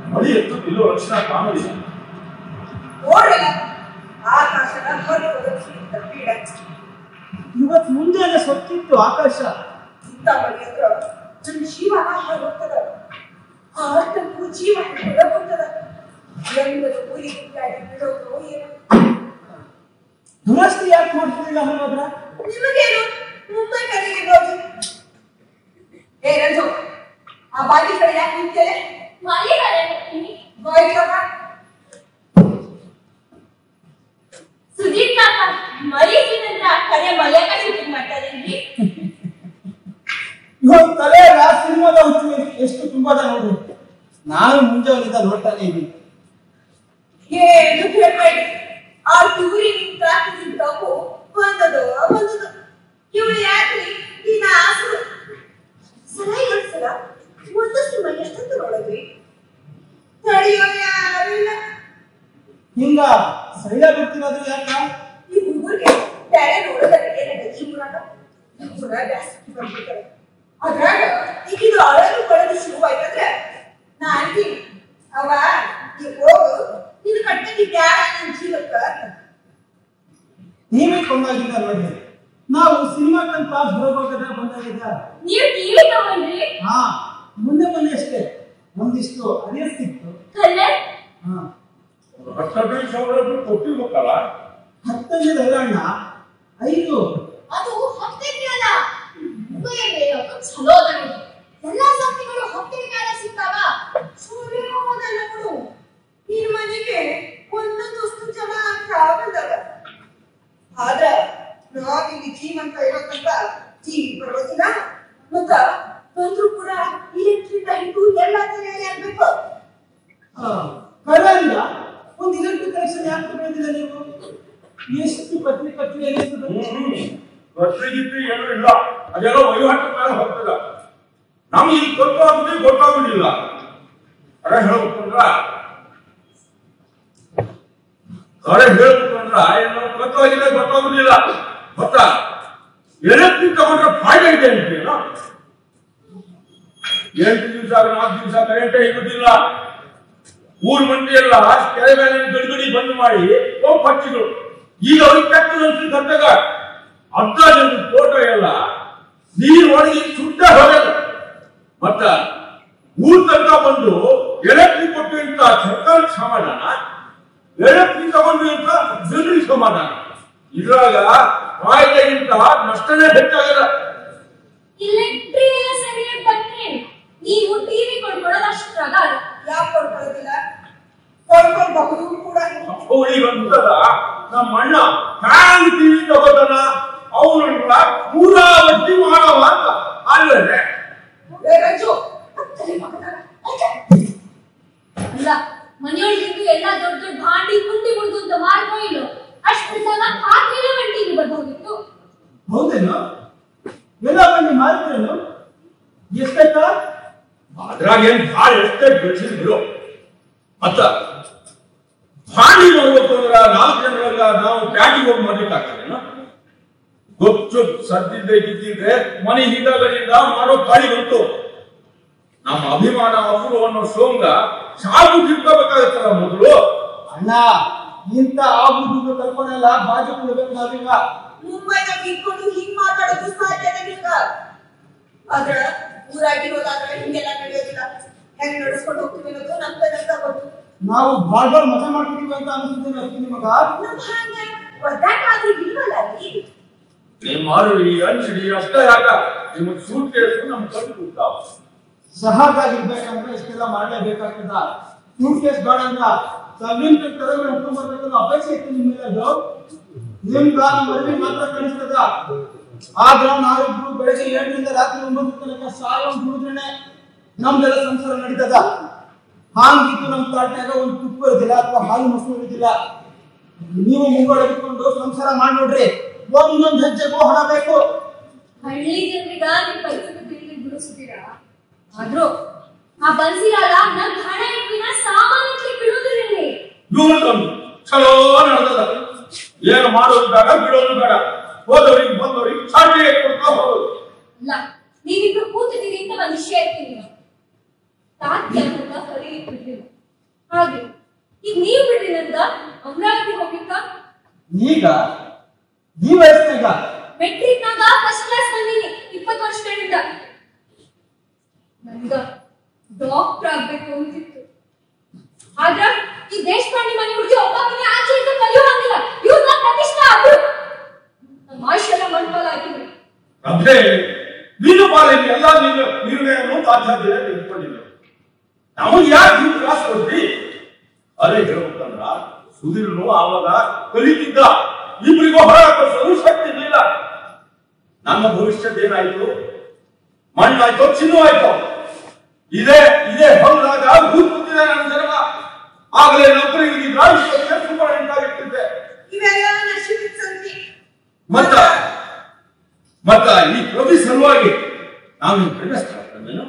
ಮಳಿ ಎತ್ತು ಇಲ್ಲೋ ಲಕ್ಷಣ ಕಾಣಲಿಲ್ಲ. ನೋಡಲ್ಲ ಆಕಾಶದ ಪೀಡ. ಇವತ್ತು ಮುಂಜಾನೆ ಸೊತ್ತಿತ್ತು ಆಕಾಶ. ಇಂಥ ಮಳಿ ಅಂದ್ರ ನನ್ನ ಜೀವನ ಹೋಗ್ತದ. ಆ ಅರ್ಥಕ್ಕೂ ಜೀವನ ಹೋಗ್ತದ. ಎಲ್ಲರೂ ಊರಿಗೆ ಬಿಡೋದು ಏನು. ದುರಸ್ತಿ ಯಾಕೆ ಮಾಡ್ತಿಲ್ಲ ಹಂಗಾದ್ರ? ನಿಮಗೇನು ಮುಂಬೈ ಕಡೆಗೆ ಹೋಗಿ. ಏ ರಂಜು, ಆ ಬಾಗಿ ಕಡೆ ಯಾಕೆ ನಿಂತೇನೆ? ಮಳಿ ಕಡೆ ಹೋಗ್ತೀನಿ. ಬಾಯ್ಲವ ಸುಜಿತ್ ಕಾಕ ಮರೀಸಿನಂದ್ರ ಆ ಕಡೆ ಮಲ್ಯಾಕ ಶೂಟಿಂಗ್ ಮಾಡ್ತಾರೇನ್ರಿ? ಇವತ್ತು ತಲೆ ಸಿನಿಮಾದ ಹುಚ್ಚು ಎಷ್ಟು ತುಂಬಾದ ನೋಡ್ರಿ. ನಾನು ಮುಂಜಾನಿಂದ ನೋಡ್ತಾನೆ ಇದ್ದೀನಿ. ಏನು ಕೇಳ್ಬೇಡಿ, ಆ ಟೂರಿಗೆ ಪ್ರಾರ್ಥಿಸಿದ್ದವು ಬಂದದು. ಇವಳು ಯಾಕ್ರಿ ದಿನ ಆಸರು ಸಲಹೆಗೊಳಿಸಲ ಒಂದಷ್ಟು ಮನೆ ಅಷ್ಟೊಂದು ನೋಡಿದ್ರಿ. ತಡೆಯೋ ಯಾರು ಇಲ್ಲ. ಹಿಂಗ ಸೈಡ ಬಿಡ್ತಿರೋದು ಯಾಕ? ಈ ಹುಡುಗರಿಗೆ ಬೇರೆ ನೋಡೋದಾರೆ ಏನಂದ್ರೆ ಈ ಮುರಾಗ ಜಾಸ್ತಿ ಬಂದ್ಬಿಡ್ತಾರೆ. ಅದ್ರಾಗ ಈಗಿದು ಅಳಲು ಕೊಡೋದು ಶುರುವಾಯ್ತಂದ್ರೆ ನಾ ಅಂತೀನಿ, ಅವ ಈಗ ಹೋಗು, ನೀನು ಕಟ್ಟಕ್ಕೆ ಬ್ಯಾಡ ನನ್ನ ಜೀವಕ್ಕ. ನೀವೇ ಕೊಂಡಾಗಿದ್ದ ನೋಡ್ರಿ. ನಾವು ಸಿನಿಮಾಕ್ಕಂತ ಬರೋವಾಗ ಬಂದಾಗಿದ್ದ. ನೀವು ಟಿವಿ ತಗೊಂಡ್ರಿ? ಹಾ, ಮೊನ್ನೆ ಅಷ್ಟೇ ಒಂದಿಷ್ಟು ಅದೇ ಸಿಕ್ತು. ಕಲರ್ ಹಾ, 15,000 ಕೊಟ್ಟಿರ್ಬೇಕಲ್ಲ. 15 ಅಣ್ಣ, 5 ಅದು ಹತ್ತಿಗೆ ಅಲ್ಲ, ಚಲೋ ಅದ. ಎಲ್ಲಾ ಸಾಕಿಗಳು ಹತ್ತಿಗೆ ಮೇಲೆ ಸಿಗ್ತಾವ. ಸುಳ್ಳು ಈ ಮನೆಗೆ ಒಂದೊಂದು ವಸ್ತು ಜಮಾ ಆಗ್ತಾ ಬಂದವ. ಆದ್ರ ನಾವಿಲ್ಲಿ ಜೀವಂತ ಇರೋದಂತ ಟಿವಿ ಬರೋದಿಲ್ಲ. ಮತ್ತ ಬಂದ್ರು ಕೂಡ ಇಲೆಕ್ಟ್ರಿಕ್ ಲೈಟು ಎಲ್ಲ ತಲೆಯಲ್ಲಿ ಆಗ್ಬೇಕು. ಕರೆಂದ ಒಂದು ಇಲೆಕ್ಟ್ರಿಕ್ ಕನೆಕ್ಷನ್ ಯಾಕೆ ತಗೊಂಡಿಲ್ಲ ನೀವು? ಎಷ್ಟು ಪತ್ರಿಕೆ ವರ್ಷಗಿತ್ತಿ ಏನೂ ಇಲ್ಲ, ಅದೆಲ್ಲ ವಹಿವಾಟು ಮೇಲೆ ಹೋಗ್ತದ. ನಮ್ಗೆ ಇಲ್ಲಿ ಗೊತ್ತಾಗುದಿಲ್ಲ. ಅರೆ ಹೇಳ್ಬೇಕಂದ್ರ ಏನು ಗೊತ್ತಾಗುದಿಲ್ಲ. ಮತ್ತ ಎಲೆಕ್ಟ್ರಿಕ್ ತಗೊಂಡ್ರೆ ಫಾಯ್ದೆ ಇದೆ ಅಂತೇನೋ. 8 ದಿವಸ 4 ದಿವಸ ಕರೆಂಟೇ ಇರುವುದಿಲ್ಲ. ಊರ್ ಮಂದಿ ಎಲ್ಲ ಕೆರೆ ಮೇಲೆ ಗಡಿಗಡಿ ಬಂದ್ ಮಾಡಿ ಪಕ್ಷಿಗಳು ಈಗ ಅವ್ರಿಗೆ ಕೆಟ್ಟದಂತ ಗಂಟೆಗ ಅರ್ಧ ಜನ ಫೋಟೋ ಎಲ್ಲ ನೀರು ಒಣಗಿ ಸುಟ್ಟ ಹೋಗಲ್ಲ. ಮತ್ತ ಊರ್ ತನಕ ಬಂದು ಎಲೆಕ್ಟ್ರಿಕ್ ಕೊಟ್ಟು ಅಂತ ಸರ್ಕಾರಕ್ಕೆ ಸಮಾಧಾನ, ಎಲೆಕ್ಟ್ರಿಕ್ ತಗೊಂಡು ಅಂತ ಜನರಿಗೆ ಸಮಾಧಾನ. ಇದ್ರಾಗ ಫಾಯ್ದೆಗಿಂತ ನಷ್ಟನೇ ಹೆಚ್ಚಾಗಲ್ಲ. ಇಲೆಕ್ಟ್ರಿಕ್ ಎಲ್ಲ ಸರಿಯಾಗಿ ಬಂದ್ರೆ ನೀವು ಟಿವಿ ಕೊಂಡ್ಕೊಳ್ಳೋದು ಅಷ್ಟ್ರಾಗ ಯಾಕೆ ಕೊಡ್ಕೊಳ್ಳೋದಿಲ್ಲ? ಕೊಂಡ್ಕೊಳ್ಬಹುದು ಕೂಡ. ಅವಳಿಗಂತದ ನಮ್ಮ ಅಣ್ಣ ಹ್ಯಾಂಗ್ ಟಿವಿ ತಗೋತಾನ, ಅವನನ್ನ ಪೂರಾವತಿ ಮಾಡವ ಅಂತ ಅಲ್ಲದೆ. ರಂಜು ಅಲ್ಲ, ಮನೆಯೊಳಗಿದ್ದು ಎಲ್ಲ ದೊಡ್ಡ ದೊಡ್ಡ ಭಾಂಡಿ ಕುಂಡಿ ಮುಡ್ದು ಅಂತ ಮಾಡ್ಕೋ ಇಲ್ಲೋ ಅಷ್ಟು ಜನ ಹಾಕಿಲ್ಲ ಟಿವಿ ಬರ್ಬೋದಿತ್ತು. ಹೌದೇನು? ಎಲ್ಲ ಬಂದು ಮಾರಿದ್ರೇನು? ಎಷ್ಟಾಯ್ತಾ? ಅದ್ರಾಗ ಏನ್ ಭಾಳ ಎಷ್ಟೇ ಬೆಳೆಸಿದ್ರು. ಮತ್ತ ಭಾಂಡಿ ಮಾಡ್ಬೇಕು ಅಂದ್ರ 4 ಜನರಾಗ ನಾವು ಪ್ಯಾಟಿಗೆ ಹೋಗಿ ಮಾಡ್ಬೇಕಾಗ್ತದೇನು? ಗೊತ್ತು ಸದ್ದಿದ್ದೆ ಮನೆ ಹಿಂದಾಗಲಿಂದ ಮಾಡೋ ಗಾಳಿ ಬಂತು. ನಮ್ಮ ಅಭಿಮಾನ ಅಪೂರ್ವ ಅನ್ನೋ ಸೋಂಗ ಸಾಕು ತಿಳ್ಕೋಬೇಕಾಗತ್ತಲ್ಲ ಮೊದಲು. ಅಣ್ಣ, ಇಂತ ಆಗುದು ಕಲ್ಪನೆಲ್ಲ ಬಾಜು ಕೊಡ್ಬೇಕು ನಾವೀಗ. ಮುಂಬೈನಾಗ ಇಟ್ಕೊಂಡು ಹಿಂಗ್ ಮಾತಾಡೋದು ಸಾಧ್ಯನೇ ಇಲ್ಲ. ಆದ್ರ ಊರಾಗಿರೋದಾದ್ರೆ ಹಿಂಗೆಲ್ಲ ನಡೆಯೋದಿಲ್ಲ. ಹೆಂಗ್ ನಡೆಸ್ಕೊಂಡು ಹೋಗ್ತೀವಿ ಅನ್ನೋದು ನಮ್ಗೆ ಗೊತ್ತು. ನಾವು ಬಾಳ್ ಮಜಾ ಮಾಡ್ತಿದೀವಿ ಅಂತ ಅನ್ಸುತ್ತೇನೆ ನಿಮಗ. ನಮ್ ಹಂಗ ಒದ್ದಾಟಾದ್ರೂ ಇಲ್ವಲ್ಲ ಅಲ್ಲಿ. ನಿಮ್ಮ ಮಾರುಡಿ ಅಂಚಡಿ ಅಷ್ಟೇ ಯಾಕ ನಿಮಗೆ ಸೂಟ್ ಕೇಳಿದ್ರು ನಮ್ ಕಣ್ಣು ಕೂತಾವ. ಸಹಜಾಗಿರ್ಬೇಕಂದ್ರೆ ಇಷ್ಟೆಲ್ಲ ಮಾಡಲೇಬೇಕಾಗ್ತದ. ಸೂಟ್ ಕೇಸ್ ಬೇಡ ಅಂದ್ರ ಸಬ್ಲಿಮಿಟೆಡ್ ತರಬೇತಿ ಹುಡ್ಕೊಂಡ್ ಬರ್ಬೇಕನ್ನೋ ಅಪೇಕ್ಷೆ ಇತ್ತು ನಿಮ್ಮೆಲ್ಲದು. ನಿಮ್ಗ ನಮ್ಮ ಮರವಿ ಮಾತ್ರ ಕಾಣಿಸ್ತದ. ಆದ್ರ ನಾವಿಬ್ರು ಬೆಳಗ್ಗೆ 7 ರಿಂದ ರಾತ್ರಿ 9 ತನಕ ಸಾಯಂ ದುಡಿದ್ರೆ ನಮ್ದೆಲ್ಲ ಸಂಸಾರ ನಡೀತದ. ಹಾಂಗಿತ್ತು ನಮ್ ತಾಟ್ನಾಗ ಒಂದು ತುಪ್ಪ ಇರೋದಿಲ್ಲ ಅಥವಾ ಹಾಲು ಮೊಸರು ಇರೋದಿಲ್ಲ. ನೀವು ಮುಂಗಡ ಇಟ್ಕೊಂಡು ಸಂಸಾರ ಮಾಡಿ ನೋಡ್ರಿ, ಒಂದೊಂದು ಹೆಜ್ಜೆಗೂ ಹಣ ಬೇಕು. ಹಳ್ಳಿ ಜನರಿಗ ನಿಮ್ ಪರಿಸ್ಥಿತಿ ತಿಳಿದು ಬಿಡಿಸ್ತೀರಾ? ಆದ್ರೂ ಆ ಬನ್ಸಿರಲ್ಲ ನನ್ ಹಣ ಇಟ್ಟಿನ ಸಾಮಾನ್ಯಕ್ಕೆ ಬಿಡುವುದಿಲ್ಲ. ಇವ್ರದೊಂದು ಚಲೋ ನಡೆದದ. ಏನು ಮಾಡೋದು ಬೇಡ, ಬಿಡೋದು ಬೇಡ. ಹೋದವ್ರಿಗೆ ಬಂದವ್ರಿಗೆ ಸಾಟಿ ಕೊಡ್ತಾ ಹೋಗೋದು. ಅಲ್ಲ, ನೀವಿಬ್ರು ಕೂತಿದ್ದೀರಿ ಅಂತ ಒಂದ್ ವಿಷಯ ಇರ್ತೀನಿ. ತಾತ್ಯ ಅಂತ ಕರೀಲಿಕ್ಕೆ ಬಿಡ್ಲಿಲ್ಲ. ಹಾಗೆ ಈಗ ನೀವು ಬಿಟ್ಟಿನಂತ ಅಮರಾವತಿ ಹೋಗ್ಲಿಕ್ಕ ಈಗ ಈ ವಯಸ್ಸಿನಾಗ ಮೆಟ್ರಿಕ್ ನಾಗ ಫಸ್ಟ್ ಕ್ಲಾಸ್ ಬಂದೀನಿ 20 ವರ್ಷಗಳಿಂದ. ನನ್ಗ ಡಾಕ್ಟರ್ ಆಗ್ಬೇಕು ಅಂತಿತ್ತು. ಆದ್ರ ಈ ದೇಶಪಾಂಡೆ ಮನೆ ಹುಡುಗಿ ಒಬ್ಬನೇ ಆಚೆಯಿಂದ ಕಲಿಯುವಂಗಿಲ್ಲ. ಇವ್ರನ್ನ ಪ್ರತಿಷ್ಠೆ ಆದ್ರು ನಮ್ಮ ಆಯುಷ್ಯೆಲ್ಲ ಮಣ್ಪಾಲ ಹಾಕಿದ್ರು. ಅಂದ್ರೆ ನೀನು ಪಾಲಿಗೆ ಎಲ್ಲ ನಿರ್ಣಯವನ್ನು ತಾತ್ಸಾಧ್ಯ ತೆಗೆದುಕೊಂಡಿದ್ದೆ. ನಮಗೆ ಯಾಕೆ ನೀವು ಕ್ಲಾಸ್ ಕೊಡ್ತಿ? ಅದೇ ಹೇಳ್ಬೇಕಂದ್ರ ಸುಧೀರ್ನು ಆವಾಗ ಕಲಿತಿದ್ದ. ಇಬ್ಬರಿಗೂ ಹೊರ ಕಳಿಸಲು ಶಕ್ತಿ ಇರಲಿಲ್ಲ. ನನ್ನ ಭವಿಷ್ಯದ ಏನಾಯ್ತು? ಮಣ್ಣಾಯ್ತು, ಚಿನ್ನವಾಯ್ತು. ಇದೇ ಹೊಲದಾಗ ಭೂತ್ ಕೂತಿದೆ ನನ್ನ ಜನ್ಮ. ಆಗಲೇ ನೌಕರಿ ಇದ್ದಿದ್ರ ಇಷ್ಟೊತ್ತಿಗೆ ಸೂಪರ್ ಆಗಿರ್ತಿದ್ದೆ. ಇವೆಲ್ಲ ನಶೀಬ್ ಸಂತಿ. ಮತ್ತ ಈ ಪ್ರತಿ ಸಲುವಾಗಿ ನಾವು ಪ್ರವೇಶಿಸ್ತೇನೆ.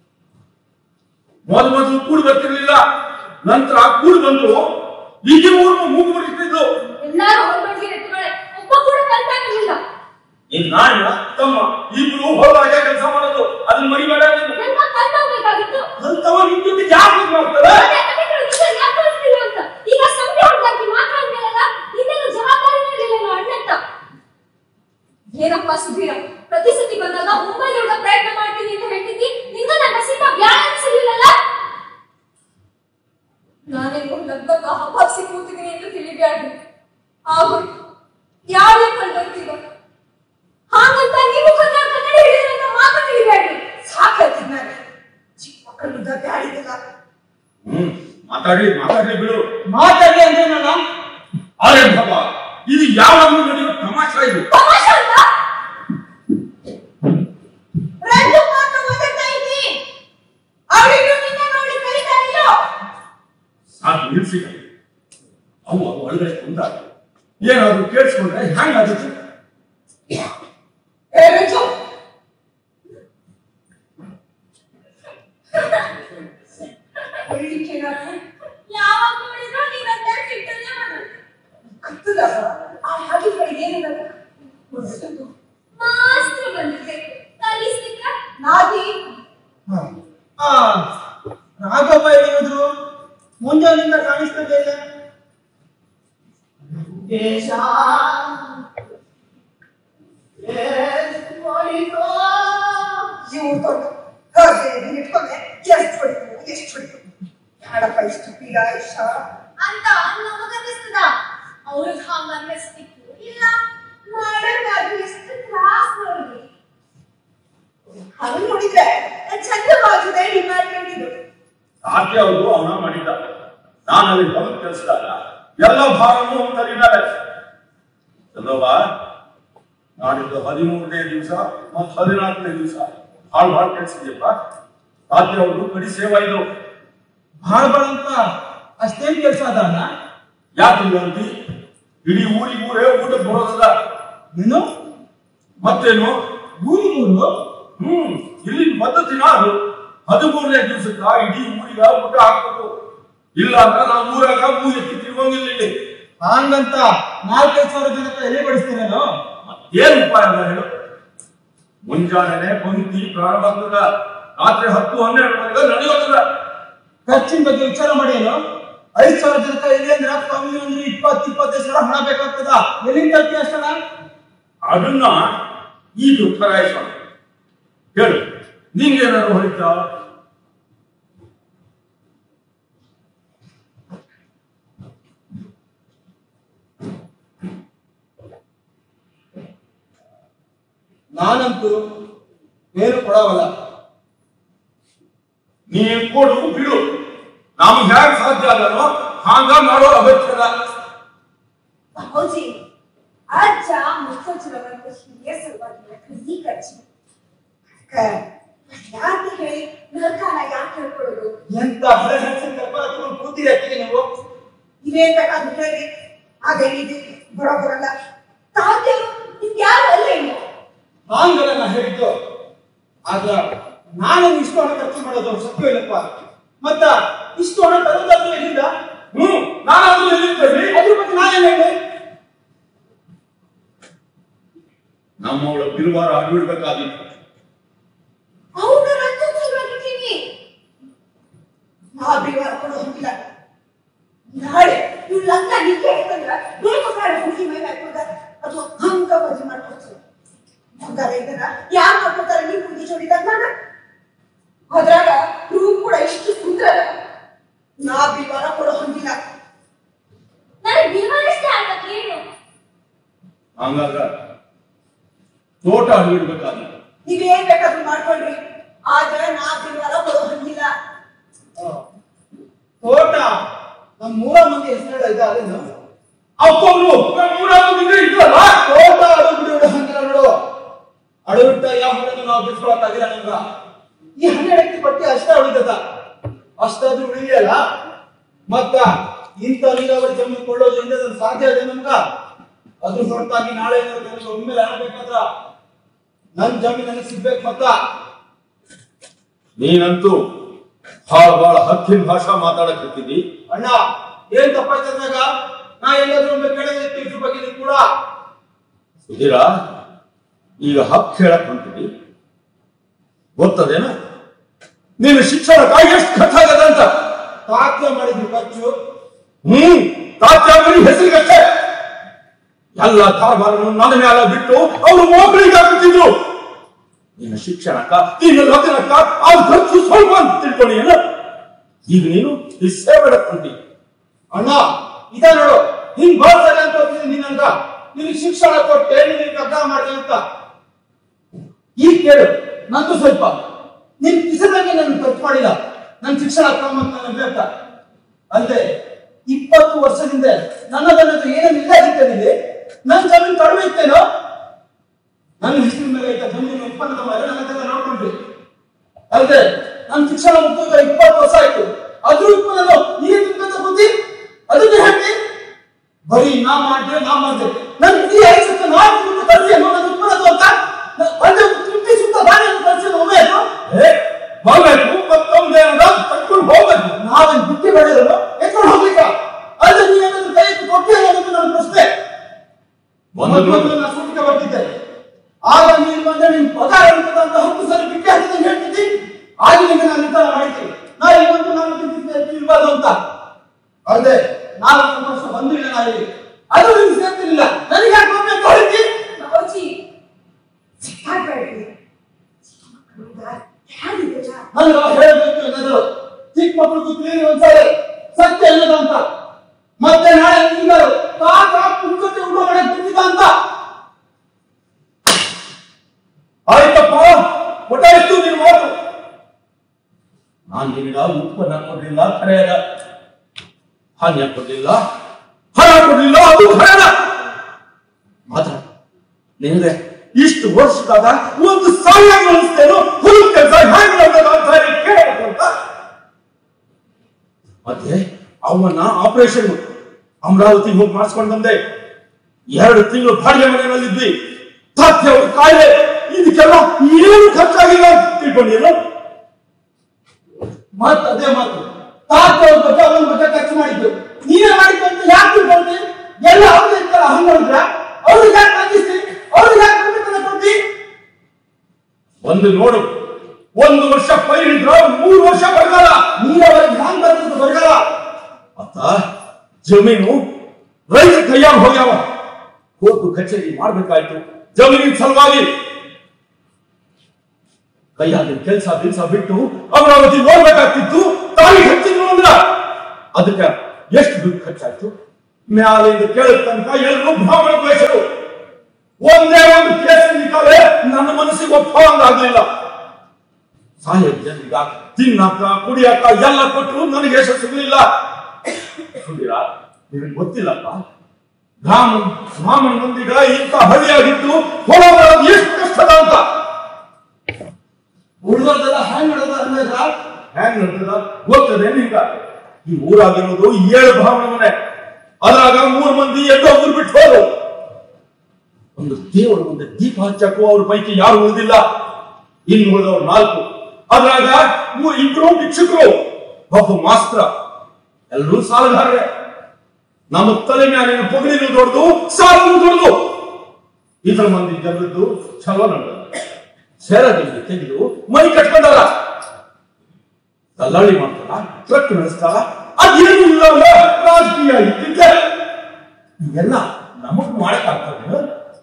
ಮೊದಲು ಕೂಡು ಬರ್ತಿರ್ಲಿಲ್ಲ, ನಂತರ ಕೂಡು ಬಂದು ಈಗ ಮೂಗು ಮುರಿತಿದ್ದು. ಎಲ್ಲಾರು ಹೊರಬಂಡಿ ಎತ್ತುಗಳೇ, ಒಬ್ಬ ಕೂಡ ಕಲ್ತಾಗಿರ್ಲಿಲ್ಲ. ಈಗ ನಾನು ತಮ್ಮ ಇಬ್ರು ಹೊರಗೆ ಕೆಲಸ ಮಾಡೋದು, ಅದನ್ನ ಮರಿಬೇಡ. ನನ್ನ ಕಲ್ತಾಗಬೇಕಾಗಿತ್ತು. ಅಂತವ ನಿಮ್ ಜೊತೆ ಯಾಕೆ ಮಾಡ್ತಾರೆ? ಅಂತ ಈಗ ಸಂಖ್ಯೆ ಹೊರದಾಗಿ ಮಾತ್ರ ಅಂದ್ಮೇಲಲ್ಲ, ಇನ್ನೇನು ಜವಾಬ್ದಾರಿನೇ ಇರಲಿಲ್ಲ ಅಣ್ಣಂತ. ಏನಪ್ಪ ಸುಧೀರ, ಪ್ರತಿ ಸತಿ ಬಂದಾಗ ಮುಂಬೈಲಿ ಹೋಗ ಪ್ರಯತ್ನ ಮಾಡ್ತೀನಿ ಅಂತ ಹೇಳ್ತಿದ್ದಿ. ನಿಂಗ ನನ್ನ ಸೀತಾ ಬ್ಯಾಡ ಅನ್ಸಿರ್ಲಿಲ್ಲಲ್ಲ. ನಾನೇನು ಲಗ್ನಕ್ಕ ಹಬ್ಬಸಿ ಕೂತಿದ್ದೀನಿ ಅಂತ ತಿಳಿಬ್ಯಾಡ್ರಿ. ಆಗೋಯ್ತು, ಯಾವ್ದೇ ಕಂಡೋಗ್ತೀವ ಹಾಗಂತ ನೀವು ಕನ್ನಡ ಹಿಡಿದ್ರಂತ ಮಾತ್ರ ತಿಳಿಬ್ಯಾಡ್ರಿ. ಸಾಕಾಯ್ತು ನಾನು ಚಿಕ್ಕ ಮಕ್ಕಳು ಬ್ಯಾಡಿದಲ್ಲ. ಮಾತಾಡ್ಲಿ ಬಿಡು. ಮಾತಾಡಿ ಅಂದ್ರೆ ನನ್ನ ಅರೆ ಬಾಬಾ, ಇದು ಯಾವಾಗಲೂ ನಡೆಯುವ ತಮಾಷೆ ಇದು. ತಮಾಷೆ ಅಂತ ರಂಡು ಮಾತ್ರ ಓದುತ್ತಾ ಇದ್ದಿ. ಅವಳಿಗೂ ನಿನ್ನ ನೋಡಿ ಕಲಿತಾರಿಲ್ಲೋ? ಸಾಕು ನಿಲ್ಸಿ. ಅವು ಒಳಗಡೆ ಕುಂತಾಗ ಏನಾದ್ರು ಕೇಳಿಸ್ಕೊಂಡ್ರೆ ಹೆಂಗಾಗುತ್ತೆ? ರಂಜು ಯಾವಾಗ ನೋಡಿದ್ರು ನೀನಂತ ಸಿಟ್ಟಲ್ಲೇ ಮಾಡೋದು. ಕತ್ತಲವ ಆ ಹಾಗೆ ಏನಿಲ್ಲ. ಮಾಸ್ತ್ರ ಬಂದಿದ್ದೆ ಕಲಿಸ್ಲಿಕ್ಕ. ನಾದಿ ರಾಘವ ಹೇಳಿದ್ರು ಮುಂಜಾನಿಂದ ಕಾಣಿಸ್ತದೆ ಇಲ್ಲ. ದೇಶ ಇವ್ರು ತೊಂದು ಹಾಗೆ ಇಟ್ಕೊಂಡೆ ಎಷ್ಟು ಹೊಡಿತು ಯಾಡಪ್ಪ ಇಷ್ಟು ಪೀಡ ಇಷ್ಟ ಅಂತ ನಮಗನ್ನಿಸ್ತದ. ಅವ್ರಿಗೆ ಹಂಗ ಅನ್ನಿಸ್ತಿತ್ತು. ಇಲ್ಲ ಮಾಡೋದಾದ್ರೂ ಎಷ್ಟು ತ್ರಾಸ್ ನೋಡಿ. ಹಂಗ ನೋಡಿದ್ರೆ ಚಂದವಾಗಿದೆ ಡಿಮಾಂಡ್. ಸಾಧ್ಯ ಅವರು ಅವನ ಮಾಡಿದ್ದ. ನಾನು ಅಲ್ಲಿ ಬಂದು ಕೆಲಸದಾಗ ಎಲ್ಲ ಭಾರನೂ ತರಿದ್ದಾರೆ. ಚಂದ್ರಬಾ, ನಾಡಿದ್ದು 13ನೇ ದಿವಸ ಮತ್ತು 14ನೇ ದಿವಸ ಭಾಳ ಕೆಲಸಿದ್ಯಪ್ಪ. ಸಾಧ್ಯ ಅವರು ಕಡಿ ಸೇವಾ ಇದು ಭಾಳ ಅಂತ ಅಷ್ಟೇನ್ ಕೆಲಸ ಅದ. ಯಾಕೆ ಅಂತಿ? ಇಡೀ ಊರೇ ಊಟಕ್ಕೆ ಬರೋದಲ್ಲ. ನೀನು ಮತ್ತೇನು ಊರು ಇಲ್ಲಿ ಪದ್ಧತಿನ ಅದು. 13ನೇ ದಿವಸಕ್ಕ ಇಡೀ ಊರಿಗ ಊಟ ಹಾಕ್ಬೇಕು. ಇಲ್ಲ ಅಂದ್ರೆ ನಾವು ಊರಾಗ ಎತ್ತಿ ತಿರುಗಂಗಿಲ್ಲ. ಇಲ್ಲಿ ಹಂಗಂತ 4,000 ಜನಕ್ಕೆ ಎಲೆ ಬಡಿಸ್ತೀರೇನೋ? ಮತ್ತೇನು ಉಪಾಯ ಅಲ್ಲ ಹೇಳು? ಮುಂಜಾನೆ ಪಂಕ್ತಿ ಪ್ರಾರಂಭ ಆಗ್ತದ, ರಾತ್ರಿ 10-12 ನಡೆಯೋದಿಲ್ಲ. ಖರ್ಚಿನ ಬಗ್ಗೆ ವಿಚಾರ ಮಾಡೇನು? 5,000 ಜನಕ್ಕೆ ಎಲೆ ಅಂದ್ರೆ ಕಮ್ಮಿ ಅಂದ್ರೆ 20-25 ಹಣ ಬೇಕಾಗ್ತದ. ಎಲ್ಲಿಂದ ತರ್ತಿ ಅಷ್ಟಣ? ಅದನ್ನ ಈಗ ಉತ್ತರಾಯಿಸೋಣ. ಹೇಳು, ನಿಂಗೇನಾದ್ರು ಹೊಳಿತಾ? ನಾನಂತೂ ಏನು ಕೊಡವಲ್ಲ. ನೀ ಕೊಡು ಬಿಡು, ನಮ್ಗೆ ಹೇಗೆ ಸಾಧ್ಯ ಅದನೋ ಹಾಗ ಮಾಡೋ ಅಗತ್ಯದ. ಹೌಜಿ ಅಜ್ಜ ಮುಚ್ಚೋಚಿರವಂತ ಹಿರಿಯ ಸಲುವಾಗಿ ಕಸಿ ಖರ್ಚು ಯಾಕೆ ಹೇಳಿ ನಲ್ಕಾಲ ಯಾಕೆ ಹೇಳ್ಕೊಡೋದು? ಎಂತ ಕೂತಿರಿ ಅತ್ತಿಗೆ ನೀವು? ಇವೇನ್ ಬೇಕಾದ್ರೂ ಹೇಳಿ ಅದೇನಿದೆ ಬರೋಬರಲ್ಲ. ತಾತ್ಯರು ಇದ್ಯಾರು ಅಲ್ಲ ಇನ್ನು ಹಾಂಗಲ್ಲ ನಾ ಹೇಳಿದ್ದು. ಆದ್ರ ನಾನು ಇಷ್ಟು ಹಣ ಖರ್ಚು ಮಾಡೋದು ಸತ್ಯ ಇಲ್ಲಪ್ಪ. ಮತ್ತ ಇಷ್ಟು ಹಣ ತರೋದಾದ್ರೂ ಎಲ್ಲಿಂದ? ನಾನಾದ್ರೂ ಎಲ್ಲಿದ್ದೇನೆ? ಅದ್ರ ಬಗ್ಗೆ ನಾನೇನು ಹೇಳಿ? ನಮ್ಮವಳ ಬಿರುವಾರ ಅಡ್ಬಿಡ್ಬೇಕಾಗಿತ್ತು. ಅವನ ರಕ್ತ ಸಲುವಾಗಿದ್ದೀನಿ. ನಾ ಬಿರುವಾರ ಕೊಡೋ ಹೋಗಿಲ್ಲ. ನಾಳೆ ಇವ್ ಲಗ್ನ ನಿಂಗೆ ಹೇಳ್ತಂದ್ರ ಬೇಕು ಕಾಳ ಹುಡುಗಿ ಮೇಲೆ ಹಾಕೋದ ಅಥವಾ ಹಂಗ ಮದುವೆ ಮಾಡ್ಕೊಡ್ತಾರೆ ಹಂಗಾರ ಇದನ್ನ ಯಾರು ಮಾಡ್ಕೊಡ್ತಾರೆ ನೀವು ಹುಡುಗಿ ಜೋಡಿದಾಗ ಅದ್ರಾಗ ರೂಮ್ ಕೂಡ ಇಷ್ಟು ಸುಂದರ ನಾ ಬಿಲ್ವಾರ ಕೊಡೋ ಹಂಗಿಲ್ಲ ನನಗೆ ಬಿಲ್ವಾರಷ್ಟೇ ಆಗಕ್ಕೆ ಏನು ಹಂಗಾಗ ತೋಟ ಹಿಡ್ಬೇಕಾದ್ರೆ ನೀವೇನ್ ಬೇಕಾದ್ರೂ ಮಾಡ್ಕೊಳ್ರಿ ಆದ್ರೆ ನಾ ಬಿಲ್ವಾರ ಕೊಡೋ ಹಂಗಿಲ್ಲ ತೋಟ ನಮ್ 3 ಮಂದಿ ಹೆಸರು ಇದೆ ಅದೇನು ಅಪ್ಪರು ಮೂರ ಮಂದಿ ಇದ್ರಲ್ಲ ತೋಟ ಅಡು ಬಿಡು ಹಂಗಿಲ್ಲ ನೋಡು ಅಡುಬಿಟ್ಟ ಯಾವ ಹೊರಗೆ ನಾವು ಬಿಡ್ಸ್ಕೊಳಕ್ಕಾಗಿಲ್ಲ ನಮ್ಗ ಈ 12 ಪಟ್ಟಿ ಅಷ್ಟ ಉಳಿದದ ಅಷ್ಟಾದ್ರೂ ಉಳಿಯಲ್ಲ ಮತ್ತ ಇಂಥ ನೀರಾವರಿ ಜಮೀನು ಕೊಳ್ಳೋದ್ರಿಂದ ಅದು ಸಾಧ್ಯ ಇದೆ ನಮ್ಗ ಅದ್ರ ಹೊರತಾಗಿ ನಾಳೆ ನನಗೆ ಒಮ್ಮೆಲೆ ಆಗಬೇಕಾದ್ರ ನನ್ ಜಮೀನು ನನಗೆ ಸಿಗ್ಬೇಕು ಮತ್ತ ನೀನಂತೂ ಭಾಳ ಹಕ್ಕಿನ ಭಾಷಾ ಮಾತಾಡಕ್ಕಿದ್ದಿ ಅಣ್ಣ ಏನ್ ತಪ್ಪಾಯ್ತಂದಾಗ ನಾ ಎಲ್ಲಾದ್ರೂ ಒಮ್ಮೆ ಕೇಳಿದ್ರೆ ಇದ್ರ ಬಗ್ಗೆ ನೀವು ಕೂಡ ಸುಧೀರ ಈಗ ಹಕ್ಕು ಹೇಳಕ್ ಹೊಂಟಿದಿ ಗೊತ್ತದೇನ ನೀನು ಶಿಕ್ಷಣಕ್ಕಾಗಿ ಎಷ್ಟು ಖರ್ಚಾಗದ ಅಂತ ತಾತ್ಯ ಮಾಡಿದ್ರು ಖರ್ಚು ತಾತ್ಯಾಗರಿ ಹೆಸರಿಗಷ್ಟೇ ಎಲ್ಲ ಕಾರ್ಬಾರನ್ನು ನನ್ನ ಮೇಲೆ ಬಿಟ್ಟು ಅವರು ಮೋಕಳಿಗೆ ಹಾಕುತ್ತಿದ್ರು ನಿನ್ನ ಶಿಕ್ಷಣಕ್ಕ ನಿನ್ನ ಲಗ್ನಕ್ಕ ಅದು ಖರ್ಚು ಸ್ವಲ್ಪ ಅಂತ ತಿಳ್ಕೊಳ್ಳಿ ಏನ ಈಗ ನೀನು ಈ ಸೇವೆ ಹೊಂಟಿ ಅಣ್ಣ ಇದ ನೋಡು ಹಿಂಗ್ ಬರ್ತಾರೆ ಅಂತ ಹೋಗ್ತೀನಿ ನೀನಂಗ ನಿನಗೆ ಶಿಕ್ಷಣ ಕೊಟ್ಟೆ ನಿನಗೆ ಲಗ್ನ ಮಾಡಿದೆ ಅಂತ ಈಗ ಕೇಳು ನಂದು ಸ್ವಲ್ಪ ನಿನ್ ಕಿಸದಂಗೆ ನಾನು ಖರ್ಚು ಮಾಡಿಲ್ಲ ನನ್ ಶಿಕ್ಷಣ ಕ್ರಮ ಬೇಕಾ ಅಲ್ಲದೆ 20 ವರ್ಷದಿಂದ ನನ್ನದನ್ನದು ಏನೇನು ಇಲ್ಲದಿದ್ದೇನಿದೆ ನನ್ನ ಜಮೀನು ಕಡಿಮೆ ಇತ್ತೇನೋ ನನ್ನ ಹೆಸರಿನ ಮೇಲೆ ಇದ್ದ ಜಮೀನಿನ ಉತ್ಪನ್ನದ ಮೇಲೆ ನನ್ನದೆಲ್ಲ ನೋಡ್ಕೊಂಡ್ರಿ ಅಲ್ಲದೆ ನನ್ನ ಶಿಕ್ಷಣ ಮುಗಿದ 20 ವರ್ಷ ಆಯ್ತು ಅದ್ರ ಉತ್ಪನ್ನ ನೀನು ತಿಂತ ಬುದ್ಧಿ ಅದಕ್ಕೆ ಹೇಳಿ ಬರೀ ನಾ ಮಾಡಿದೆ ನನ್ ಇಡೀ ಐಸತ್ತು ನಾನು ಕಲಿಸಿ ಅನ್ನೋ ನನ್ನ ಉತ್ಪನ್ನದ ಅಂತ ಒಂದೇ ತುಟ್ಟಿ ಸುತ್ತ ದಾರಿಯನ್ನು ಕಲಿಸಿ ಒಮ್ಮೆ ಹೋಗ್ಬೇಕು ಮತ್ತೊಂದೇ ತಕ್ಕೊಂಡು ಹೋಗ್ಬೇಕು ನಾವೇನ್ ಬುದ್ಧಿ ಬೆಳೆಯೋದು ಎತ್ಕೊಂಡು ಹೋಗ್ಲಿಕ್ಕ ಅಲ್ಲದೆ ನೀವೇನಾದ್ರೂ ಕೈ ಕೊಟ್ಟೆ ಅನ್ನೋದು ನನ್ನ ಪ್ರಶ್ನೆ ನಾನು ಸೂಟಿಗೆ ಬರ್ತಿದ್ದೆ ಆಗ ನೀನು ಬಂದ್ರೆ ನಿನ್ ಪಗಾರ ಅಂತ 10 ಸಲ ಬಿಟ್ಟೆ ಹಾಕಿದಂಗೆ ಹೇಳ್ತಿದ್ದಿ ಆಗ ನಿಮಗೆ ನಾನು ನಿರ್ಧಾರ ಮಾಡಿದ್ದೆ ನಾ ಇವತ್ತು ನಾನು ಇರ್ಬಾರ್ದು ಅಂತ ಅಲ್ಲದೆ 4 ವರ್ಷ ಬಂದಿಲ್ಲ ನಾ ಇಲ್ಲಿ ಅದು ನಿಮ್ಗೆ ಸೇರ್ತಿರ್ಲಿಲ್ಲ ನನಗೆ ಯಾಕೆ ಒಮ್ಮೆ ಅಂತ ಹೇಳಿದ್ದಿ ಬಾಬಾಜಿ ಸಿಕ್ಕಾಡ್ಬೇಡ್ರಿ ನನಗೆ ಹೇಳಬೇಕು ಏನಾದ್ರು ಚಿಕ್ಕ ಮಕ್ಕಳಿಗೂ ತಿಳಿರಿ ಒಂದ್ಸರಿ ಸತ್ಯ ಏನದು ಅಂತ ಮತ್ತೆ ನಾಳೆ ಹಿಂಗಾರು ಕಾಕ ಕುಂಕತೆ ಉಂಡ ಮಾಡಕ್ ಬಿಟ್ಟಿದ್ದ ಅಂತ ಆಯ್ತಪ್ಪ ಒಟ್ಟಾಯ್ತು ನಿನ್ ಮಾತು ನಾನು ನಿನಗ ಉತ್ಪನ್ನ ಕೊಡ್ಲಿಲ್ಲ ಖರೆಯದ ಹಾನ್ಯ ಕೊಡ್ಲಿಲ್ಲ ಹಣ ಕೊಡ್ಲಿಲ್ಲ ಅದು ಖರೆಯದ ಮಾತಾಡ ನಿನಗೆ ಇಷ್ಟು ವರ್ಷದಾಗ ಒಂದು ಸಾಲ ಅನಿಸ್ತೇನೋ ಹುಲ್ ಕೆಲಸ ಹೇಗೆ ಕೇಳಬೇಕಂತ ಮತ್ತೆ ಅವನ್ನ ಆಪರೇಷನ್ ಅಮರಾವತಿಗೆ ಹೋಗಿ ಮಾಡಿಸ್ಕೊಂಡು ಬಂದೆ 2 ತಿಂಗಳು ಬಾಡಿಗೆ ಮನೆಯಲ್ಲಿದ್ವಿ ತಾತ್ಯ ಅವ್ರ ಕಾಯಿಲೆ ಇದಕ್ಕೆಲ್ಲ ಏನು ಖರ್ಚಾಗಿಲ್ಲ ಅಂತ ತಿಳ್ಕೊಂಡಿಲ್ಲ ಮತ್ ಅದೇ ಮಾತು ತಾತ ಅವ್ರ ಬಗ್ಗೆ ಅವನ ಬಗ್ಗೆ ಖರ್ಚು ಮಾಡಿದ್ದು ನೀವೇ ಮಾಡಿದ್ದು ಅಂತ ಯಾಕೆ ತಿಳ್ಕೊಂಡಿ ಎಲ್ಲ ಅವ್ರಿಗೆ ಇರ್ತಾರ ಹಂಗ ನೋಡಿದ್ರ ಅವ್ರಿಗೆ ಯಾಕೆ ನಂಗಿಸ್ತಿ ಅವ್ರಿಗೆ ಯಾಕೆ ಕೊಡ್ತಿ ಒಂದು ನೋಡು 1 ವರ್ಷ ಪೈರಿದ್ರ 3 ವರ್ಷ ಬರಗಾಲ ನೀರವರಿಗೆ ಹ್ಯಾಂಗ್ ಬರ್ತದ ಬರಗಾಲ ಮತ್ತ ಜಮೀನು ರೈತ ಕೈಯಾಗ ಹೋಗ್ಯಾವ ಕೋರ್ಟು ಕಚೇರಿ ಮಾಡ್ಬೇಕಾಯ್ತು ಜಮೀನಿನ ಸಲುವಾಗಿ ಕೈಯಾಗಿನ ಕೆಲಸ ಬಿಟ್ಟು ಅಮರಾವತಿ ನೋಡ್ಬೇಕಾಗ್ತಿತ್ತು ತಾಯಿ ಹಚ್ಚಿದ್ರು ಅಂದ್ರ ಅದಕ್ಕೆ ಎಷ್ಟು ದುಡ್ಡು ಖರ್ಚಾಯ್ತು ಮ್ಯಾಲಿಂದ ಕೇಳಿದ ತನಕ ಎಲ್ಲರೂ ಬ್ರಾಹ್ಮಣ ದ್ವೇಷರು ಒಂದೇ ಒಂದು ಕೇಸ್ ನಿಂತಾಲೆ ನನ್ನ ಮನಸ್ಸಿಗೆ ಒಪ್ಪಂಗಾಗ್ಲಿಲ್ಲ ಸಾಹೇಬ್ ಜನರಿಗ ತಿನ್ನಕ ಕುಡಿಯಕ ಎಲ್ಲ ಕೊಟ್ಟರು ನನಗೆ ಯಶಸ್ಸು ಸಿಗಲಿಲ್ಲ ನಿನಗೆ ಗೊತ್ತಿಲ್ಲಪ್ಪ ಬ್ರಾಹ್ಮಣ ಮಂದಿಗ ಇಂಥ ಹಳ್ಳಿಯಾಗಿದ್ದು ಹೊರ ಬರೋದು ಎಷ್ಟು ಕಷ್ಟದ ಅಂತ ಉಳಿದೋರ್ದೆಲ್ಲ ಹ್ಯಾಂಗ್ ನಡೆದ ಅಂದ್ರೆ ಹ್ಯಾಂಗ್ ನಡ್ತದ ಗೊತ್ತದೆ ನಿಂಗ ಈ ಊರಾಗಿರೋದು 7 ಬ್ರಾಹ್ಮಣ ಮನೆ ಅದ್ರಾಗ 3 ಮಂದಿ ಎಲ್ಲೋ ಊರು ಬಿಟ್ಟು ಹೋದ್ರು ಒಂದು ದೇವರ ಮುಂದೆ ದೀಪ ಹಚ್ಚಕ್ಕೂ ಅವ್ರ ಪೈಕಿ ಯಾರು ಉಳಿದಿಲ್ಲ ಇನ್ನು ಉಳಿದವ್ರು 4 ಅದ್ರಾಗ 2 ಭಿಕ್ಷುಕರು ಒಬ್ಬ ಮಾಸ್ತ್ರ ಎಲ್ಲರೂ ಸಾಲಗಾರರೇ ನಮ್ಮ ತಲೆ ಮ್ಯಾಲಿನ ಪೊಗಳಿನೂ ದೊಡ್ಡದು ಸಾಲನು ದೊಡ್ಡದು ಇತರ ಮಂದಿ ಜನರದ್ದು ಛಲ ನಡೆದ ಸೇರದಲ್ಲಿ ತೆಗೆದು ಮೈ ಕಟ್ಕೊಂಡಾರ ದಲ್ಲಾಳಿ ಮಾಡ್ತಾರ ಟ್ರಕ್ ನಡೆಸ್ತಾರ ಅದೇನು ಇಲ್ಲ ರಾಜಕೀಯ ಇದ್ದಿದ್ದೆ ಇದೆಲ್ಲ ನಮಗ್ ಮಾಡಕ್ಕಾಗ್ತದೆ.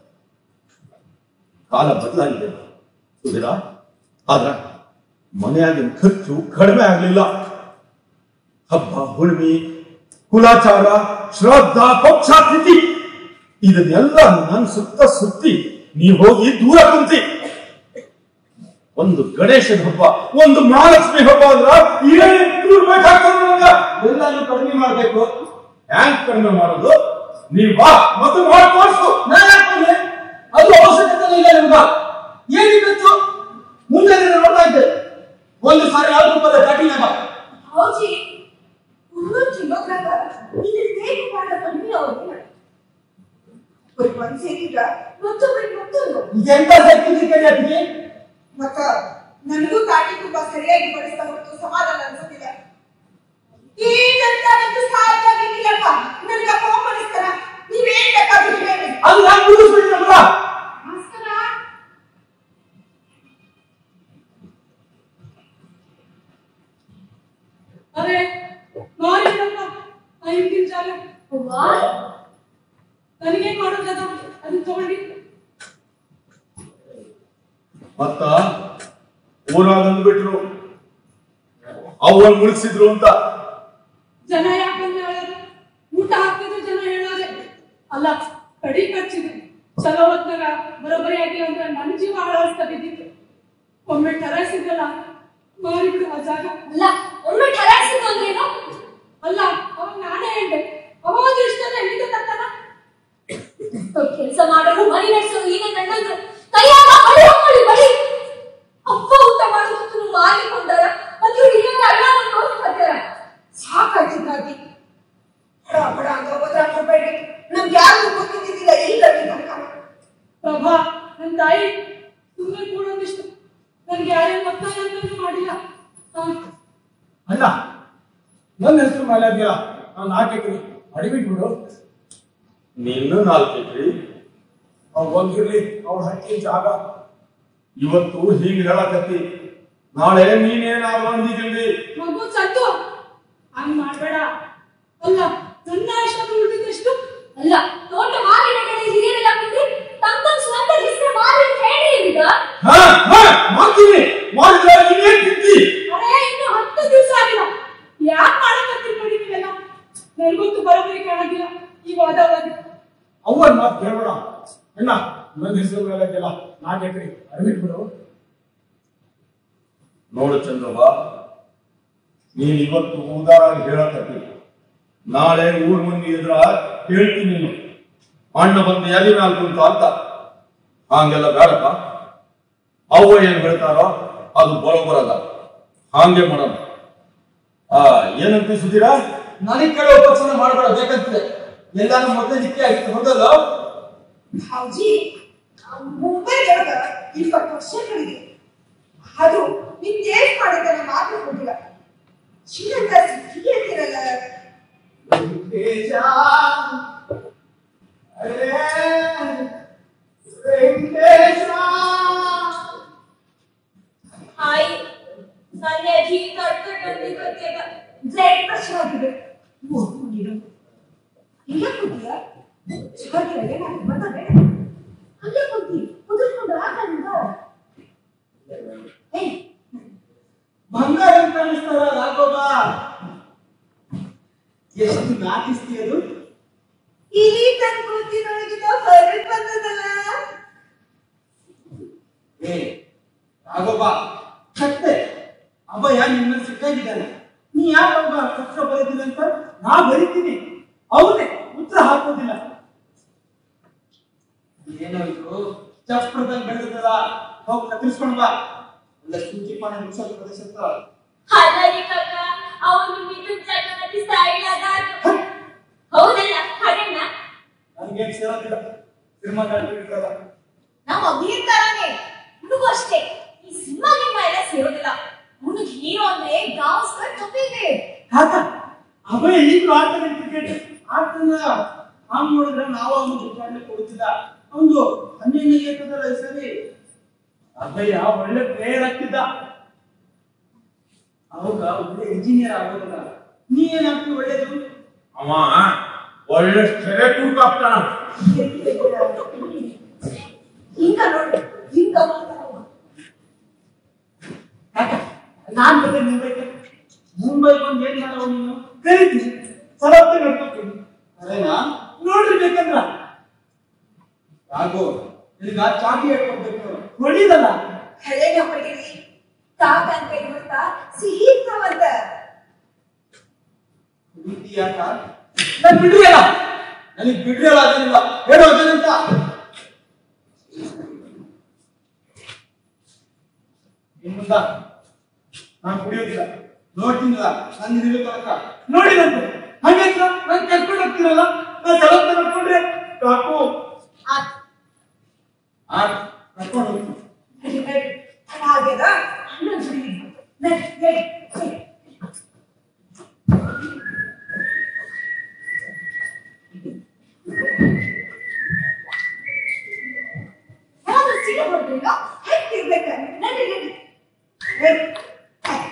ಕಾಲ ಬದಲಾಗಿದೆ ಸುಧೀರ, ಆದ್ರ ಮನೆಯಾಗಿನ ಖರ್ಚು ಕಡಿಮೆ ಆಗ್ಲಿಲ್ಲ. ಹಬ್ಬ ಹುಣ್ಣಿಮೆ, ಕುಲಾಚಾರ, ಶ್ರದ್ಧಾ, ಪಕ್ಷ, ತಿಥಿ ಇದನ್ನೆಲ್ಲ ನನ್ನ ಸುತ್ತಿ ನೀ ಹೋಗಿ ದೂರ ಕುಂತಿ. ಒಂದು ಗಣೇಶನ ಹಬ್ಬ, ಒಂದು ಮಹಾಲಕ್ಷ್ಮಿ ಹಬ್ಬ ಅಂದ್ರ ಏನು ಬೇಕಾಗ್ತದೆ ನಂಗ. ಎಲ್ಲಾನು ಕಡಿಮೆ ಮಾಡ್ಬೇಕು. ಹ್ಯಾಂಗ್ ಕಡಿಮೆ ಮಾಡೋದು? ನೀವ್ ಬಾ ಮತ್ತು ಮಾಡಿ ತೋರಿಸು. ಅದು ಅವಶ್ಯಕತೆ ಇಲ್ಲ ನಿಮ್ಗ. ಏನಿತ್ತು ಮುಂದೆ ನೋಡ್ತಾ ಇದ್ದೆ. ಒಂದು ಸಾರಿ 4 ರೂಪಾಯಿ ಚಾಟಿನಾಗ ಹೌಜಿ 300 ಕಿಲೋಗ್ರಾಮ್ ಇದು ಬೇಕು ಪಾಠ ಕಮ್ಮಿ ಅವ್ರಿಗೆ ಒಂದ್ ಸೇರಿದ್ರ ಮತ್ತೊಬ್ಬರಿಗೆ ಮತ್ತೊಂದು ಎಂತ ಸರ್ಟಿಫಿಕೇಟ್ ಅದಕ್ಕೆ ಮತ್ತ ನನಗೂ ಕಾಟಿ ತುಂಬಾ ಸರಿಯಾಗಿ ಬಡಿಸ್ತಾ ಹೊರತು ಸಮಾಧಾನ ಅನ್ಸುತ್ತಿಲ್ಲ. ಈಗಂತ ನಂದು ಸಾಧ್ಯ ಆಗಿಲ್ಲಪ್ಪ. ನನಗೆ ಕೋಪ ಬಡಿಸ್ತಾರ. ನೀವೇನ್ ಬೇಕಾದ್ರೂ ಹೇಳಿ. ಅದು ನಾನು ಮುಗಿಸ್ಬಿಟ್ಟಿರಲ್ಲ. ನಮಸ್ಕಾರ. अरे मारी नम्मा ಐದಿನ ಜಾಗ ವಾ ನನಗೆ ಮಾಡೋದದ ಅದು ತಗೊಂಡಿ ಮತ್ತ ಊರಾಗ ಅಂದ್ಬಿಟ್ರು ಅವನ್ ಮುಳುಗಿಸಿದ್ರು ಅಂತ. ಜನ ಯಾಕಂದ್ರೆ ಹೇಳೋದು ಊಟ ಹಾಕಿದ್ರೆ ಜನ ಹೇಳೋದೆ ಅಲ್ಲ. ಕಡಿ ಖರ್ಚಿದೆ ಚಲೋ ಹೊತ್ನಾಗ ಬರೋಬ್ಬರಿ ಆಗಿ ಅಂದ್ರೆ ನನ್ನ ಜೀವ ಹಾಳಾಡ್ತಾ ಬಿದ್ದಿತ್ತು. ಒಮ್ಮೆ ಟರಸಿದಲ್ಲ ಮಾರಿಬಿಡು ಆ ಜಾಗ. ಅಲ್ಲ ಒಮ್ಮೆ ಠರಾಯಿಸಿದ್ದು ಅಂದ್ರೇನು? ಅಲ್ಲ ಅವಾಗ ನಾನೇ ಹೇಳ್ದೆ ಅವಾಗ ಇಷ್ಟೆಲ್ಲ ಎಲ್ಲಿಂದ ತರ್ತಾನ. ಕೆಲಸ ಮಾಡಲು ಮನೆ ನಡೆಸಲು ಈಗ ಕಂಡಂದ್ರು ಕೈಯಾಗ ಬಳಿ ಹಾಕೊಳ್ಳಿ ಬಳಿ. ಅಪ್ಪ ಊಟ ಮಾಡೋದಕ್ಕೆ ಮಾರಿಕೊಂಡಾರ ಮತ್ತು ಹಿರಿಯರ ಅಣ್ಣವನ್ನು ನೋಡ್ಕೊಳ್ತಾರ. ಸಾಕಾಯ್ತು ದಾದಿ. ಬಡ ಅಂತ ಹೋದ್ರ ಕೊಡ್ಬೇಡಿ. ನಮ್ಗೆ ಯಾರಿಗೂ ಗೊತ್ತಿದ್ದಿಲ್ಲ ಈ ಕಡೆ ಪ್ರಭಾ ನನ್ನ ತಾಯಿ ಸುಮ್ಮನೆ ಕೂಡೋದಿಷ್ಟು ನನಗೆ ಯಾರೇನು ಒತ್ತಾಯ ಅಂತೂ ಮಾಡಿಲ್ಲ. ಅಲ್ಲ ನನ್ನ ಹೆಸರು ಮೇಲೆ ಇದೆಯಲ್ಲ, ನಾನು 4 ಎಕರೆ ಅಡಿಬಿಟ್ಬಿಡು. ನೀನು 4 ಎಕರೆ ಒಂದಿರ್ಲಿ ಅವ್ರ ಹಕ್ಕಿ ಜಾಗ. ಇವತ್ತು ಹೀಗೆ ಹೇಳಕತ್ತಿ, ನಾಳೆ ನೀನೇನಾದ್ರು ಅಂದಿದ್ದಿ. ಮಗು ಚಂದು ಹಂಗ್ ಮಾಡ್ಬೇಡ. ಅಲ್ಲ ನನ್ನ ಅಷ್ಟು ಉಳಿದಿದ್ದೆಷ್ಟು? ಅಲ್ಲ ತೋಟ ಮಾರಿನ ಕಡೆ ಹಿರಿಯರೆಲ್ಲ ಕುಂತಿ ತಮ್ಮ ಸ್ವಂತ ಹೆಸರು ಮಾರಿ ಹೇಳಿ ಈಗ ಮಾಡ್ತೀನಿ ಮಾಡಿದ್ರೆ ನೀನೇನ್ ತಿಂತಿ? ಅರೇ ಇನ್ನು 10 ದಿವಸ ಆಗಿಲ್ಲ. ಯಾಕೆ ಮಾಡಕತ್ತೀರಿ ನೋಡಿ ನೀವೆಲ್ಲ? ನನಗಂತೂ ಬರೋಬ್ಬರಿ ಕಾಣೋದಿಲ್ಲ ಈ ವಾದವಾದ. ಅವನ್ ಮಾತು ಕೇಳಬೇಡ ಅಣ್ಣ. ನನ್ನ ಹೆಸರು ಮೇಲೆ ಇದೆಯಲ್ಲ 4 ಎಕರೆ ಅಡಿಬಿಟ್ಬಿಡು. ನೋಡು ಚಂದ್ರವ್ವ, ನೀನ್ ಇವತ್ತು ಉದಾರ ಹೇಳಕತ್ತಿ, ನಾಳೆ ಊರ್ ಮಂದಿ ಎದುರ ಹೇಳ್ತೀನಿ ನೀನು ಅಣ್ಣ ಬಂದು ಎಲ್ಲಿ ಮ್ಯಾಲ ಕುಂತ ಅಂತ. ಹಂಗೆಲ್ಲ ಬೇಡಪ್ಪ. ಅವ್ವ ಏನ್ ಹೇಳ್ತಾರೋ ಅದು ಬರೋಬರದ, ಹಾಗೆ ಮಾಡೋಣ. ಏನಂತ ಸುಧೀರ? ನನಗೆ ಕೇಳೋ ಉಪಚಾರ ಮಾಡಬೇಡ ಬೇಕಂತದೆ. ಎಲ್ಲಾನು ಮೊದಲೇ ನಿತ್ಯ ಆಗಿತ್ತು ಹೌದಲ್ಲ? ಹೌಜಿ ಮುಂಬೈ ಒಳಗ 20 ವರ್ಷಗಳಿಗೆ ಅದು ನೀನ್ ಟೇಸ್ಟ್ ಮಾಡಿದ್ರೆ ಮಾತ್ರ ಹೋಗಿಲ್ಲ. ಶ್ರೀಲಂಕಾ ಸಿಕ್ಕಿ ಅಂತಿರಲ್ಲ. ವೆಂಕಟೇಶ ಅರೇ ವೆಂಕಟೇಶ ಹಾಯ್ ನನ್ನ ಅಜ್ಜಿ ದೊಡ್ಡ ಬಂದಿದ್ದಾಗ ಬ್ಲಡ್ ಪ್ರೆಷರ್ ಆಗಿದೆ. ಇಲ್ಲ ಕೂತಿಯಾ ಚಿಕ್ಕಕ್ಕೆ ನಾನು ಬಂದೆ ಅಲ್ಲೇ ಕೂತಿ ಕುದುರ್ಕೊಂಡು ಆಟದಿಂದ ಬಂಗಾರ ಅಂತ ಅನಿಸ್ತಾರ ರಾಘವ. ಎಷ್ಟು ನಾಟಿಸ್ತಿ ಅದು? ಇಲ್ಲಿ ತನ್ನ ಕೂತಿನೊಳಗಿನ ಹೊರಗೆ ಬಂದದಲ್ಲ. ರಾಘವ ಕತ್ತೆ ಅಭಯ ನಿನ್ನ ಸಿಕ್ಕಾಗಿದ್ದಾನೆ. ನೀ ಯಾಕೆ ಅವಾಗ ಕಷ್ಟ ಬರೀತೀನಿ ಅಂತ ನಾ ಬರೀತೀನಿ. ಅವನೇ ಉತ್ತರ ಹಾಕೋದಿಲ್ಲ. ಏನೋ ಇದು ಚಪ್ರದಲ್ಲಿ ಬೆಳೆದಲ್ಲ. ಹೋಗಿ ಕತ್ತರಿಸ್ಕೊಂಡು ಬಾ. ಎಲ್ಲ ಸೂಚಿ ಪಾನ ಮುಗಿಸೋ ಪ್ರದೇಶ ಹಾಗಾಗಿ ಕಾಕ ಅವನು ಮಿಥುನ್ ಚಕ್ರವರ್ತಿ ಸ್ಟೈಲ್ ಅದಾರು. ಹೌದಲ್ಲ ಹಾಗಣ್ಣ? ನನಗೆ ಸೇರೋದಿಲ್ಲ. ಸಿನಿಮಾ ಕಾಣ್ತಿರ್ತಾರ ನಮ್ಮ ಅಭಿನೇತಾರನೇ ಹುಡುಗ ಅಷ್ಟೇ. ಈ ಸಿನಿಮಾ ಎಲ್ಲ ಸೇರೋದಿಲ್ಲ. ಅವನಿಗೆ ಹೀರೋ ಅಂದ್ರೆ ಗಾವಸ್ಕರ್ ಜೊತೆಗೆ ಹಾಕ ಅಭಯ ಈಗಲೂ ಆಡ್ತಾನೆ ಕ್ರಿಕೆಟ್ ಆಡ್ತಾನ. ಹಾಂ ನೋಡಿದ್ರೆ ನಾವು ಅವನು ಉಚ್ಚಾರಣೆ ಕೊಡ್ತಿದ್ದ. ಅವನು 12ನೇ ಏಕದಲ್ಲ ಸರಿ. ಅಭಯ ಒಳ್ಳೆ ಪ್ಲೇಯರ್ ಆಗ್ತಿದ್ದ. ಅವಾಗ ಒಳ್ಳೆ ಇಂಜಿನಿಯರ್ ಆಗೋದಿಲ್ಲ. ನೀ ಏನಾಗ್ತಿ ಒಳ್ಳೇದು? ಅವ ಒಳ್ಳೆ ಸೆರೆ ಕೂಡ್ಕಾಗ್ತಾನ. ಹಿಂಗ ನೋಡಿ, ಹಿಂಗ ಮಾತಾಡವ. ನಾನ್ ಬಂದೆ ಮುಂಬೈ ಬಂದು ಏನ್ ಮಾಡವ ನೀನು? ಕರಿತೀನಿ, ಸಲತ್ತೆ ನಡ್ಕೊತೀನಿ. ಅದೇನಾ ನೋಡ್ರಿ ಬೇಕಂದ್ರ ಯಾಕೋ ನಿನಗ ಚಾಟಿ ಹೇಳ್ಕೊಡ್ಬೇಕು ಹೊಡಿದಲ್ಲ. ಹಳೆನ ಹೊಡಿರಿ, ಕಾಕನ್ ಕೈ ಬರ್ತಾ ಸಿಹಿ ಇರ್ತಾವಂತ. ಯಾಕ ನನ್ ಬಿಡ್ರಿ ಅಲ್ಲ, ನನಗ್ ಬಿಡ್ರಿ ಅಲ್ಲ, ಅದನ್ನಿಲ್ಲ ಹೇಳೋ ಅದನ್ನಂತ. ಇನ್ಮುಂದ ನಾನು ಕುಡಿಯೋದಿಲ್ಲ, ನೋಡ್ತೀನಿಲ್ಲ, ನನ್ನ ಹಿಡಿಯೋ ತನಕ ನೋಡಿದಂತೆ ಹಂಗೆ ನಾನು ಕರ್ಕೊಂಡು ಹೋಗ್ತೀನಲ್ಲ, ನಾನು ಸಲತ್ತ ನಡ್ಕೊಂಡ್ರೆ ಸಾಕು. ಕರ್ಕೊಂಡು ಹೋಗ್ತೀನಿ. ಹಾಗೆದ ಅಣ್ಣ ಬಿಡಿ, ಯಾರಾದ್ರೂ ಸೀರೆ ಹೊರಡ್ರಿಲ್ಲ? ಹೇಗಿರ್ಬೇಕ? ನಡಿ.